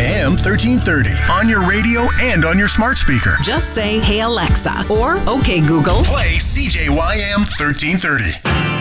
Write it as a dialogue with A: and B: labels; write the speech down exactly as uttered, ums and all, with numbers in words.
A: M thirteen thirty on your radio and on your smart speaker.
B: Just say, "Hey Alexa," or "Okay Google,
A: play C J Y M thirteen thirty.